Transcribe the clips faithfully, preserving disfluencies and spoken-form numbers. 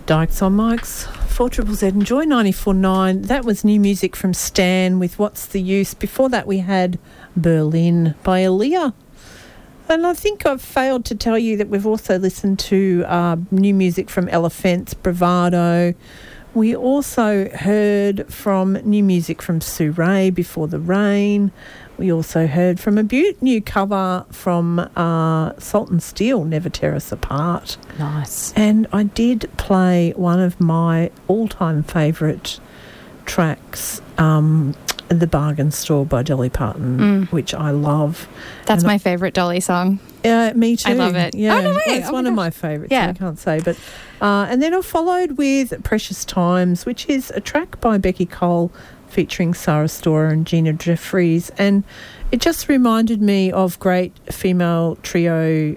Dykes on Mike's four Triple Z and Joy ninety-four point nine. That was new music from Stan with What's the Use. Before that we had Berlin by Aaliyah. And I think I've failed to tell you that we've also listened to uh, new music from Elephants, Bravado. We also heard from new music from Sue Ray, Before the Rain. We also heard from a beaut new cover from uh, Salt and Steel, Never Tear Us Apart. Nice. And I did play one of my all-time favourite tracks, um, The Bargain Store by Dolly Parton, Mm. which I love. That's And my favourite Dolly song. Uh, me too. I love it. Yeah, Oh, no way. Well, it's Oh, one my of gosh. my favourites. Yeah. I can't say, but uh, and then I followed with Precious Times, which is a track by Becky Cole featuring Sarah Storer and Gina Jeffries, and it just reminded me of great female trio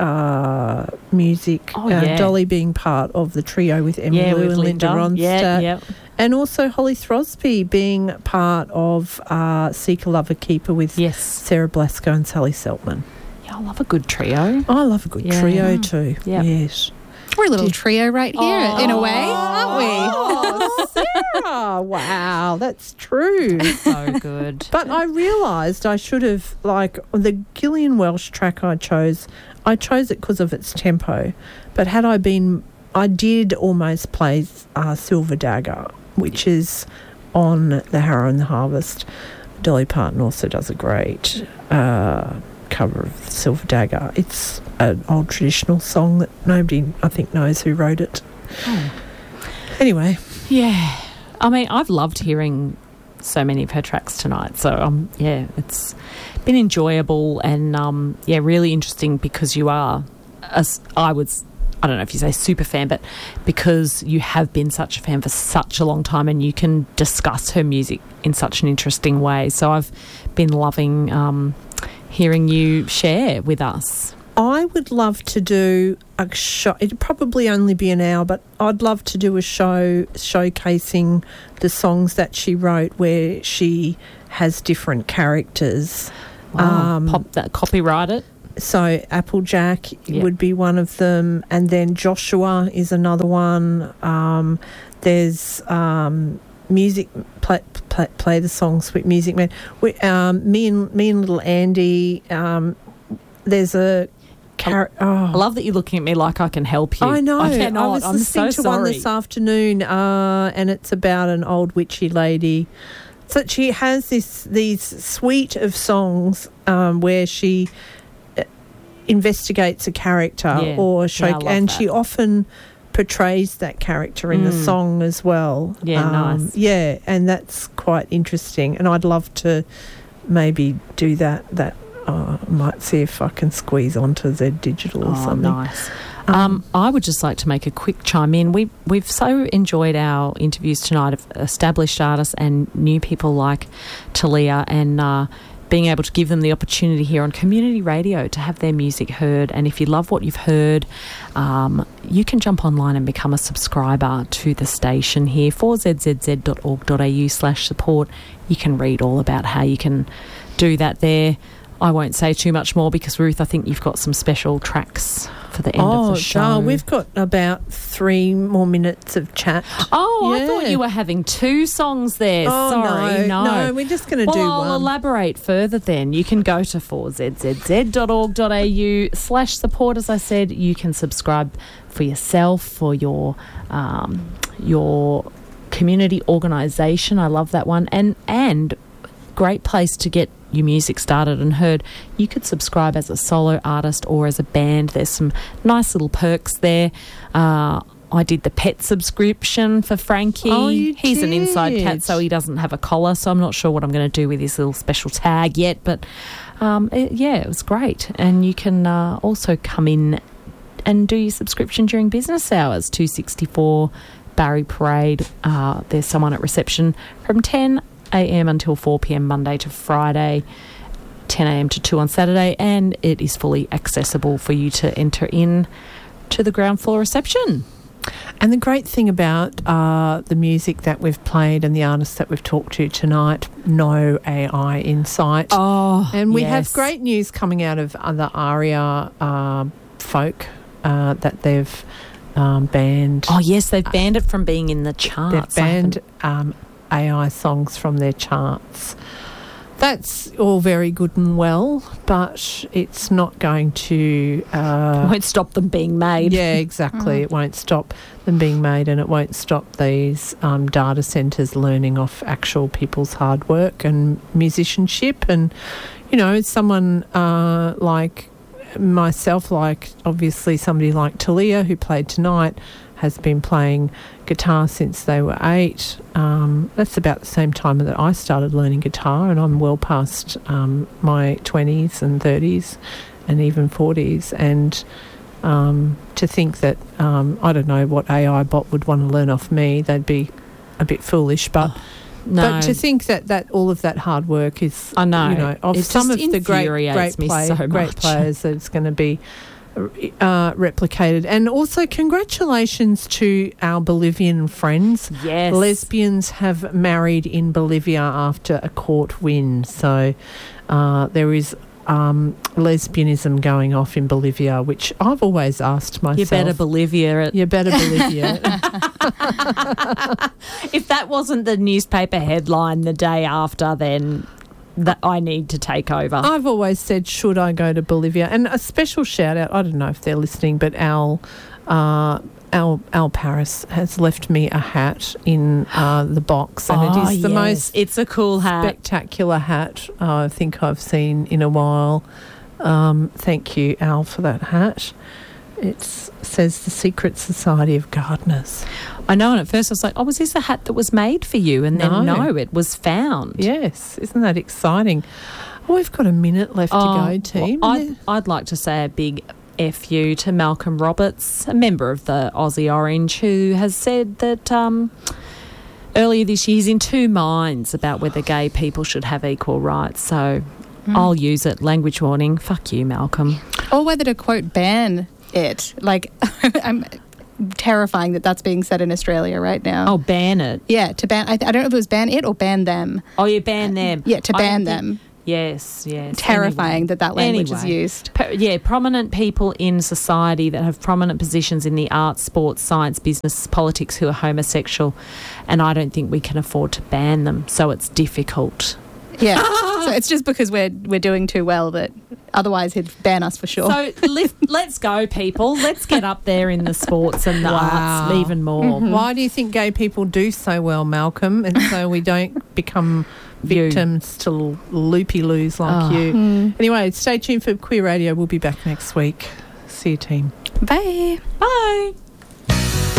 uh, music. Oh, uh, yeah. Dolly being part of the trio with Emma Yeah, Lou with and Linda, Linda. Ronstadt. Yeah, yeah. And also Holly Throsby being part of uh, Seek a Lover Keeper with Yes. Sarah Blasco and Sally Seltman. Yeah, I love a good trio. I love a good Yeah. trio too. Yeah. Yes. We're a little trio right here, Oh. in a way, aren't we? Oh, Sarah! Wow, that's true. So good. But I realised I should have, like, the Gillian Welsh track I chose, I chose it because of its tempo. But had I been, I did almost play uh, Silver Dagger, which is on The Harrow and the Harvest. Dolly Parton also does a great uh, cover of Silver Dagger. It's an old traditional song that nobody, I think, knows who wrote it. Oh. Anyway. Yeah. I mean, I've loved hearing so many of her tracks tonight. So, um, yeah, it's been enjoyable and, um, yeah, really interesting because you are, as I would, I don't know if you say super fan, but because you have been such a fan for such a long time and you can discuss her music in such an interesting way. So I've been loving um, hearing you share with us. I would love to do a show. It'd probably only be an hour, but I'd love to do a show showcasing the songs that she wrote where she has different characters. Wow. Um, Pop that, copyright it. So Applejack Yeah. would be one of them, and then Joshua is another one. Um, there's um, music play, play play the song Sweet Music Man. We, um, me and me and little Andy. Um, there's a Car- oh. I love that you're looking at me like I can help you. I know. I cannot. I was I'm listening so to one sorry. this afternoon, uh, and it's about an old witchy lady. So she has this these suite of songs um, where she uh, investigates a character Yeah. or show, Yeah, I love and that. she often portrays that character in the Mm. song as well. Yeah, Um, nice. Yeah, and that's quite interesting. And I'd love to maybe do that. That. Uh, I might see if I can squeeze onto Z Digital or Oh, something. nice. Um, I would just like to make a quick chime in. We, we've so enjoyed our interviews tonight of established artists and new people like Talia, and uh, being able to give them the opportunity here on community radio to have their music heard. And if you love what you've heard, um, you can jump online and become a subscriber to the station here, four z z z dot org dot a u slash support. You can read all about how you can do that there. I won't say too much more because, Ruth, I think you've got some special tracks for the end oh, of the show. Oh, we've got about three more minutes of chat. Oh, I Yeah. thought you were having two songs there. Oh, Sorry, no, no. no, we're just going to well, do I'll one. elaborate further then. You can go to four z z z dot org dot a u slash support. As I said, you can subscribe for yourself, for your um, your community organisation. I love that one. And and great place to get your music started and heard. You could subscribe as a solo artist or as a band. There's some nice little perks there. Uh, I did the pet subscription for Frankie. Oh, you He's an inside did. cat, so he doesn't have a collar, so I'm not sure what I'm going to do with his little special tag yet. But um, it, yeah, it was great. And you can uh, also come in and do your subscription during business hours, two sixty-four Barry Parade. Uh, there's someone at reception from ten a.m. until four p.m. Monday to Friday, ten a.m. to two on Saturday, and it is fully accessible for you to enter in to the ground floor reception. And the great thing about uh, the music that we've played and the artists that we've talked to tonight, no A I in sight. Oh, and we yes. have great news coming out of other ARIA uh, folk uh, that they've um, banned. Oh, yes, they've banned it from being in the charts. They've I banned haven't- um, A I songs from their charts. That's all very good and well, but it's not going to... Uh, won't stop them being made. Yeah, exactly. It won't stop them being made, and it won't stop these um, data centres learning off actual people's hard work and musicianship. And, you know, someone uh, like myself, like obviously somebody like Talia, who played tonight, has been playing guitar since they were eight. Um, that's about the same time that I started learning guitar, and I'm well past um, my twenties and thirties and even forties. And um, to think that, um, I don't know what A I bot would want to learn off me, they'd be a bit foolish. But Oh, no. but to think that, that all of that hard work is, I know. you know, of It some just of the great infuriates great, me play, so great much. players that it's going to be uh, replicated. And also congratulations to our Bolivian friends. Yes. Lesbians have married in Bolivia after a court win. So uh, there is um, lesbianism going off in Bolivia, which I've always asked myself. You better Bolivia it. You better Bolivia. If that wasn't the newspaper headline the day after, then that I need to take over. I've always said, should I go to Bolivia? And a special shout out, I don't know if they're listening, but Al, uh, Al, Al Paris has left me a hat in uh, the box, and Oh, it is the yes. most It's a cool hat. spectacular hat uh, I think I've seen in a while. Um, thank you, Al, for that hat. It says the Secret Society of Gardeners. I know, and at first I was like, oh, was this a hat that was made for you? And then, No. no, it was found. Yes, isn't that exciting? Oh, we've got a minute left Oh, to go, team. well, I'd, I'd like to say a big F you to Malcolm Roberts, a member of the Aussie Orange, who has said that um, earlier this year he's in two minds about whether gay people should have equal rights. So Mm. I'll use it. Language warning. Fuck you, Malcolm. Or whether to, quote, ban it. Like, I'm terrifying that that's being said in Australia right now. Oh, ban it. Yeah, to ban, I, I don't know if it was ban it or ban them. Oh, you ban them. Yeah, to I ban don't think- them. Yes, yes. Terrifying Anyway. that that language is Anyway. used. P- yeah, prominent people in society that have prominent positions in the arts, sports, science, business, politics who are homosexual, and I don't think we can afford to ban them, so it's difficult. Yeah. So it's just because we're we're doing too well that otherwise he'd ban us for sure. So lift, let's go, people. Let's get up there in the sports and the Wow. arts even more. Mm-hmm. Why do you think gay people do so well, Malcolm? And so we don't become You. victims to loopy-loos like Oh. you. Mm. Anyway, stay tuned for Queer Radio. We'll be back next week. See you, team. Bye. Bye.